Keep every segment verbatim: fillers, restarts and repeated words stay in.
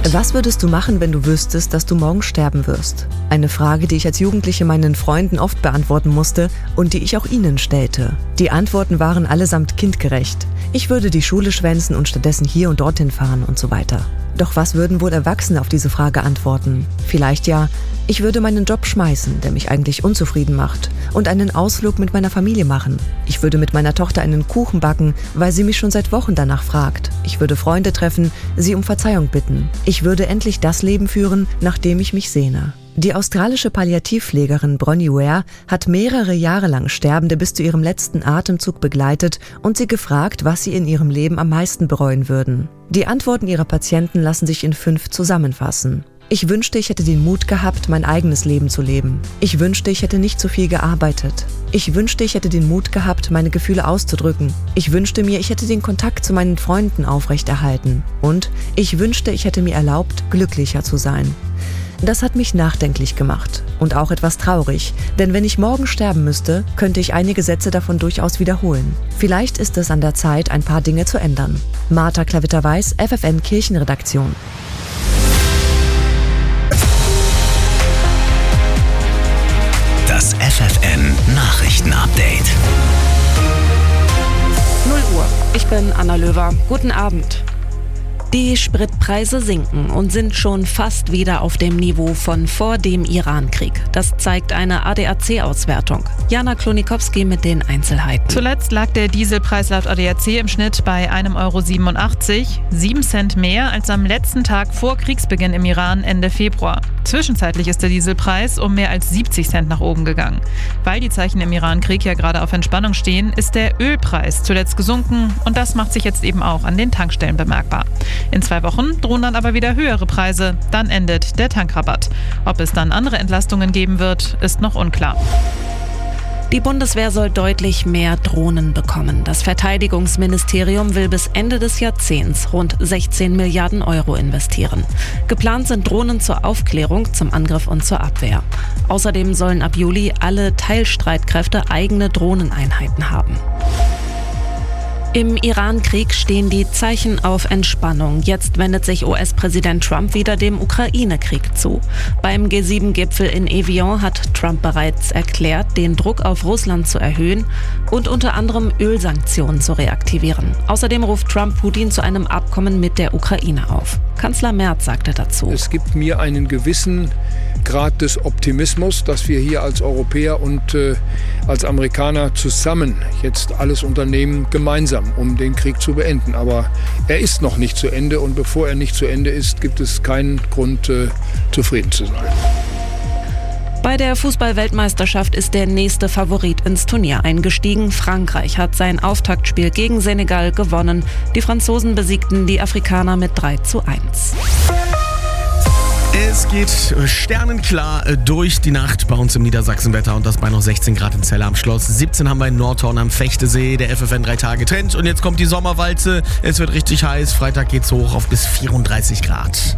Was würdest du machen, wenn du wüsstest, dass du morgen sterben wirst? Eine Frage, die ich als Jugendliche meinen Freunden oft beantworten musste und die ich auch ihnen stellte. Die Antworten waren allesamt kindgerecht. Ich würde die Schule schwänzen und stattdessen hier und dorthin fahren und so weiter. Doch was würden wohl Erwachsene auf diese Frage antworten? Vielleicht ja, ich würde meinen Job schmeißen, der mich eigentlich unzufrieden macht, und einen Ausflug mit meiner Familie machen. Ich würde mit meiner Tochter einen Kuchen backen, weil sie mich schon seit Wochen danach fragt. Ich würde Freunde treffen, sie um Verzeihung bitten. Ich würde endlich das Leben führen, nach dem ich mich sehne. Die australische Palliativpflegerin Bronnie Ware hat mehrere Jahre lang Sterbende bis zu ihrem letzten Atemzug begleitet und sie gefragt, was sie in ihrem Leben am meisten bereuen würden. Die Antworten ihrer Patienten lassen sich in fünf zusammenfassen. Ich wünschte, ich hätte den Mut gehabt, mein eigenes Leben zu leben. Ich wünschte, ich hätte nicht so viel gearbeitet. Ich wünschte, ich hätte den Mut gehabt, meine Gefühle auszudrücken. Ich wünschte mir, ich hätte den Kontakt zu meinen Freunden aufrechterhalten. Und ich wünschte, ich hätte mir erlaubt, glücklicher zu sein. Das hat mich nachdenklich gemacht und auch etwas traurig, denn wenn ich morgen sterben müsste, könnte ich einige Sätze davon durchaus wiederholen. Vielleicht ist es an der Zeit, ein paar Dinge zu ändern. Martha Klavitter-Weiß, F F N Kirchenredaktion. Das F F N Nachrichtenupdate. null Uhr. Ich bin Anna Löwer. Guten Abend. Die Spritpreise sinken und sind schon fast wieder auf dem Niveau von vor dem Irankrieg. Das zeigt eine A D A C-Auswertung. Jana Klonikowski mit den Einzelheiten. Zuletzt lag der Dieselpreis laut A D A C im Schnitt bei einem Euro siebenundachtzig, sieben Cent mehr als am letzten Tag vor Kriegsbeginn im Iran Ende Februar. Zwischenzeitlich ist der Dieselpreis um mehr als siebzig Cent nach oben gegangen. Weil die Zeichen im Irankrieg ja gerade auf Entspannung stehen, ist der Ölpreis zuletzt gesunken und das macht sich jetzt eben auch an den Tankstellen bemerkbar. In zwei Wochen drohen dann aber wieder höhere Preise, dann endet der Tankrabatt. Ob es dann andere Entlastungen geben wird, ist noch unklar. Die Bundeswehr soll deutlich mehr Drohnen bekommen. Das Verteidigungsministerium will bis Ende des Jahrzehnts rund sechzehn Milliarden Euro investieren. Geplant sind Drohnen zur Aufklärung, zum Angriff und zur Abwehr. Außerdem sollen ab Juli alle Teilstreitkräfte eigene Drohneneinheiten haben. Im Iran-Krieg stehen die Zeichen auf Entspannung. Jetzt wendet sich U S-Präsident Trump wieder dem Ukraine-Krieg zu. Beim G sieben Gipfel in Evian hat Trump bereits erklärt, den Druck auf Russland zu erhöhen und unter anderem Ölsanktionen zu reaktivieren. Außerdem ruft Trump Putin zu einem Abkommen mit der Ukraine auf. Kanzler Merz sagte dazu: Es gibt mir einen gewissen Grad des Optimismus, dass wir hier als Europäer und äh, als Amerikaner zusammen jetzt alles unternehmen, gemeinsam, um den Krieg zu beenden. Aber er ist noch nicht zu Ende und bevor er nicht zu Ende ist, gibt es keinen Grund, äh, zufrieden zu sein. Bei der Fußball-Weltmeisterschaft ist der nächste Favorit ins Turnier eingestiegen. Frankreich hat sein Auftaktspiel gegen Senegal gewonnen. Die Franzosen besiegten die Afrikaner mit drei zu eins. Es geht sternenklar durch die Nacht bei uns im Niedersachsenwetter und das bei noch sechzehn Grad in Zelle am Schloss. siebzehn haben wir in Nordhorn am Fechtesee, der F F N drei Tage Trend. Und jetzt kommt die Sommerwalze. Es wird richtig heiß. Freitag geht's hoch auf bis vierunddreißig Grad.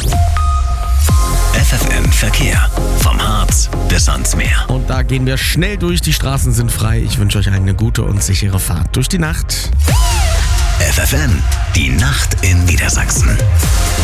F F N Verkehr. Vom Harz bis ans Meer. Und da gehen wir schnell durch. Die Straßen sind frei. Ich wünsche euch eine gute und sichere Fahrt durch die Nacht. F F N, die Nacht in Niedersachsen.